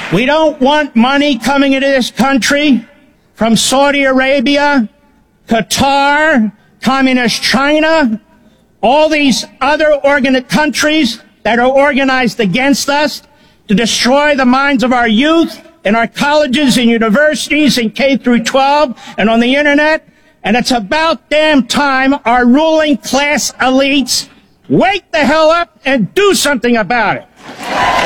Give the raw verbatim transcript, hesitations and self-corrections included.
We don't want money coming into this country from Saudi Arabia, Qatar, Communist China, all these other organ countries that are organized against us to destroy the minds of our youth in our colleges and universities in K through twelve and on the internet. And it's about damn time our ruling class elites wake the hell up and do something about it.